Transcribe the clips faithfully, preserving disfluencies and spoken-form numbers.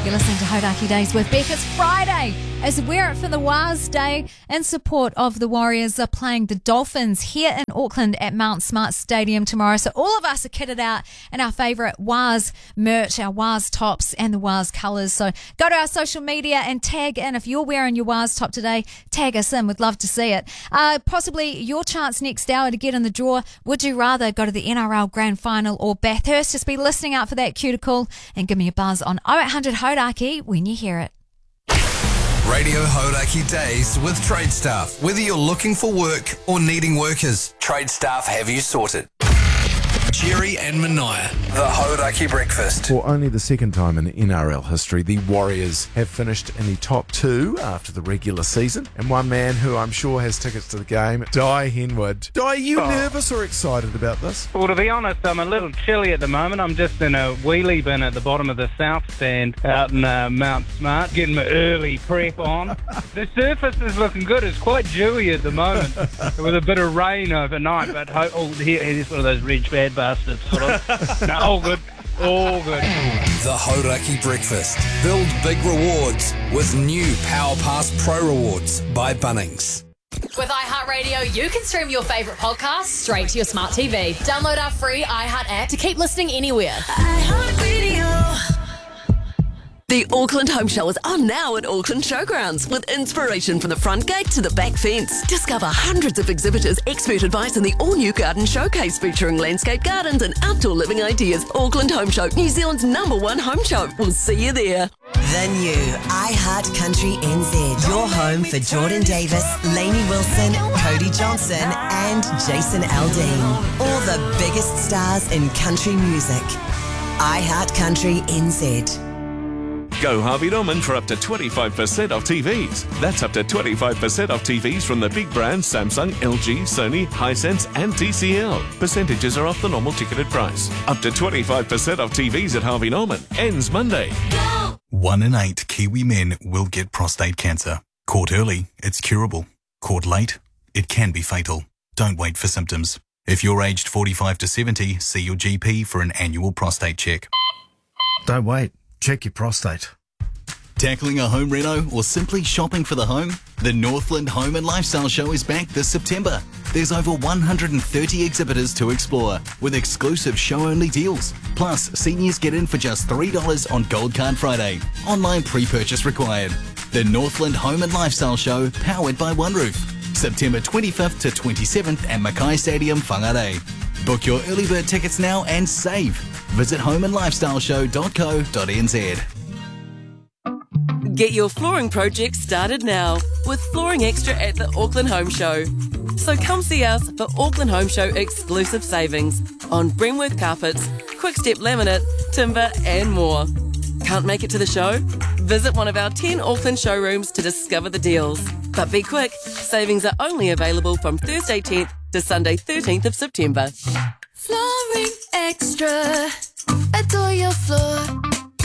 You're listening to Hodaki Days with Beck. It's Friday as we're out for the Wars Day in support of the Warriors are playing the Dolphins here in Auckland at Mount Smart Stadium tomorrow. So all of us are kitted out in our favourite Wars merch, our Wars tops and the Wars colours. So go to our social media and tag in. If you're wearing your Wars top today, tag us in. We'd love to see it. Uh, possibly your chance next hour to get in the draw. Would you rather go to the N R L Grand Final or Bathurst? Just be listening out for that cuticle and give me a buzz on oh eight hundred Hodaki when you hear it. Radio Hodaki Days with Trade Staff. Whether you're looking for work or needing workers, Trade Staff have you sorted. Jerry and Mania, the Hodaki Breakfast. For only the second time in N R L history, the Warriors have finished in the top two after the regular season. And one man who I'm sure has tickets to the game, Di Henwood. Di, are you oh. nervous or excited about this? Well, to be honest, I'm a little chilly at the moment. I'm just in a wheelie bin at the bottom of the South Stand out in uh, Mount Smart, getting my early prep on. The surface is looking good. It's quite dewy at the moment with a bit of rain overnight. But ho- oh, here, here's one of those rich bad bastards, sort of. No, all good. All good. The Hodaki Breakfast. Build big rewards with new Power Pass Pro Rewards by Bunnings. With iHeartRadio, you can stream your favourite podcasts straight to your smart T V. Download our free iHeart app to keep listening anywhere. iHeartRadio. The Auckland Home Show is on now at Auckland Showgrounds with inspiration from the front gate to the back fence. Discover hundreds of exhibitors, expert advice and the all-new garden showcase featuring landscape gardens and outdoor living ideas. Auckland Home Show, New Zealand's number one home show. We'll see you there. The new iHeart Country N Z. Your home for Jordan Davis, Lainey Wilson, Cody Johnson and Jason Aldean. All the biggest stars in country music. iHeart Country N Z. Go Harvey Norman for up to twenty-five percent off T Vs. That's up to twenty-five percent off T Vs from the big brands Samsung, L G, Sony, Hisense and T C L. Percentages are off the normal ticketed price. Up to twenty-five percent off T Vs at Harvey Norman. Ends Monday. One in eight Kiwi men will get prostate cancer. Caught early, it's curable. Caught late, it can be fatal. Don't wait for symptoms. If you're aged forty-five to seventy, see your G P for an annual prostate check. Don't wait. Check your prostate. Tackling a home reno or simply shopping for the home? The Northland Home and Lifestyle Show is back this September. There's over one hundred thirty exhibitors to explore with exclusive show-only deals. Plus, seniors get in for just three dollars on Gold Card Friday. Online pre-purchase required. The Northland Home and Lifestyle Show, powered by One Roof. September twenty-fifth to twenty-seventh at Mackay Stadium, Whangarei. Book your early bird tickets now and save. Visit home and lifestyle show dot co dot n z. Get your flooring project started now with Flooring Extra at the Auckland Home Show. So come see us for Auckland Home Show exclusive savings on Bremworth carpets, Quickstep laminate, timber and more. Can't make it to the show? Visit one of our ten Auckland showrooms to discover the deals. But be quick, savings are only available from Thursday tenth to Sunday thirteenth of September. Flooring Extra. Adore your floor.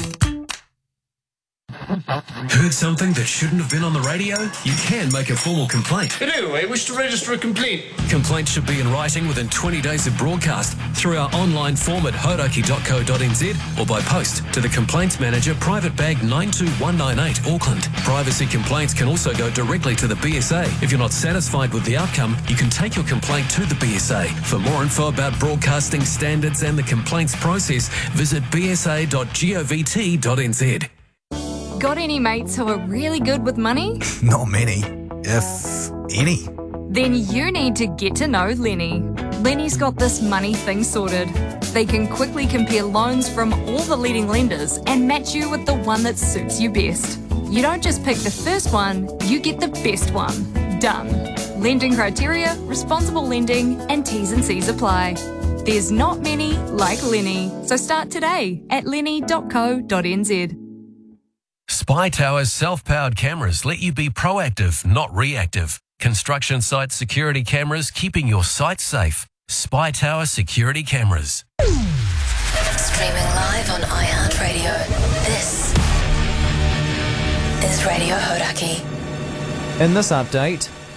Heard something that shouldn't have been on the radio? You can make a formal complaint. Hello, I wish to register a complaint. Complaints should be in writing within twenty days of broadcast through our online form at hodaki dot co dot n z or by post to the Complaints Manager, Private Bag nine two one nine eight, Auckland. Privacy complaints can also go directly to the B S A. If you're not satisfied with the outcome, you can take your complaint to the B S A. For more info about broadcasting standards and the complaints process, visit b s a dot govt dot n z. Got any mates who are really good with money? Not many, if any. Then you need to get to know Lenny. Lenny's got this money thing sorted. They can quickly compare loans from all the leading lenders and match you with the one that suits you best. You don't just pick the first one, you get the best one. Done. Lending criteria, responsible lending, and T's and C's apply. There's not many like Lenny, so start today at lenny dot co dot n z. Spy Tower's self-powered cameras let you be proactive, not reactive. Construction site security cameras keeping your site safe. Spy Tower security cameras. Streaming live on iHeartRadio. This is Radio Hodaki. In this update,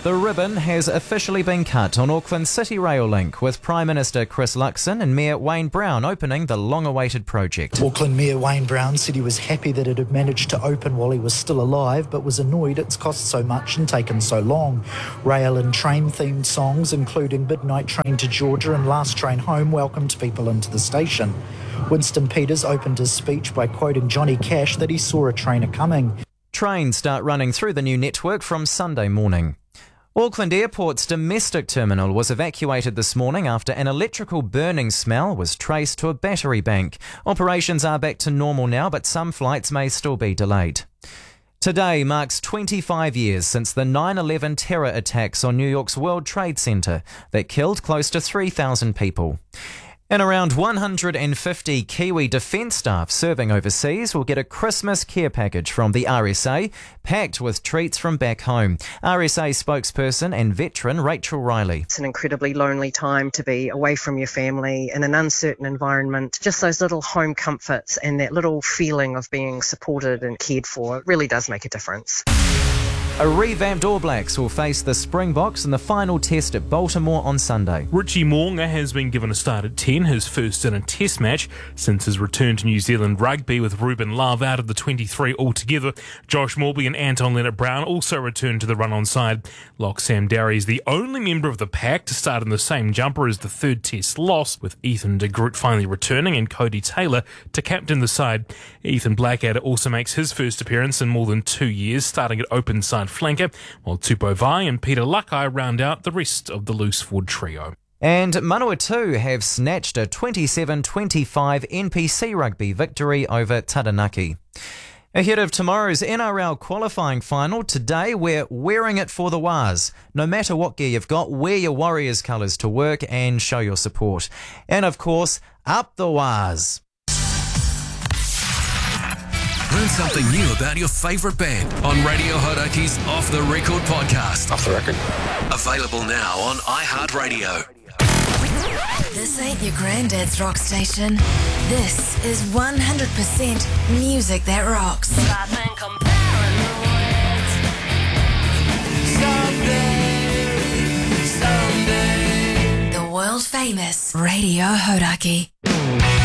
The ribbon has officially been cut on Auckland's City Rail link, with Prime Minister Chris Luxon and Mayor Wayne Brown opening the long-awaited project. Auckland Mayor Wayne Brown said he was happy that it had managed to open while he was still alive, but was annoyed it's cost so much and taken so long. Rail and train-themed songs, including Midnight Train to Georgia and Last Train Home, welcomed people into the station. Winston Peters opened his speech by quoting Johnny Cash that he saw a trainer coming. Trains start running through the new network from Sunday morning. Auckland Airport's domestic terminal was evacuated this morning after an electrical burning smell was traced to a battery bank. Operations are back to normal now, but some flights may still be delayed. Today marks twenty-five years since the nine eleven terror attacks on New York's World Trade Center that killed close to three thousand people. And around one hundred fifty Kiwi defence staff serving overseas will get a Christmas care package from the R S A, packed with treats from back home. R S A spokesperson and veteran Rachel Riley. It's an incredibly lonely time to be away from your family in an uncertain environment. Just those little home comforts and that little feeling of being supported and cared for really does make a difference. A revamped All Blacks will face the Springboks in the final test at Baltimore on Sunday. Richie Mo'unga has been given a start at ten, his first in a test match since his return to New Zealand rugby, with Ruben Love out of the twenty-three altogether. Josh Morby and Anton Leonard-Brown also returned to the run-on side. Lock Sam Darry is the only member of the pack to start in the same jumper as the third test loss, with Ethan de Groot finally returning and Cody Taylor to captain the side. Ethan Blackadder also makes his first appearance in more than two years, starting at open side flanker, while Tupou Vai and Peter Lakai round out the rest of the loose forward trio. And Manawatu have snatched a twenty-seven twenty-five N P C rugby victory over Taranaki. Ahead of tomorrow's N R L qualifying final, today we're wearing it for the Waz. No matter what gear you've got, wear your Warriors colours to work and show your support. And of course, up the Waz. Learn something new about your favourite band on Radio Horaki's Off the Record podcast. Off the Record. Available now on iHeartRadio. This ain't your granddad's rock station. This is one hundred percent music that rocks. Someday, someday. The world famous Radio Horaki.